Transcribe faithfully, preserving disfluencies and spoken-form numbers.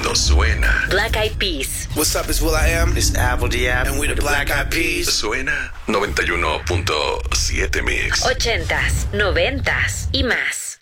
Esto suena. Black Eyed Peas. What's up, it's Will I Am. It's Apple D App. And we the Black Eyed Peas. Suena noventa y uno punto siete Mix. Ochentas, noventas y más.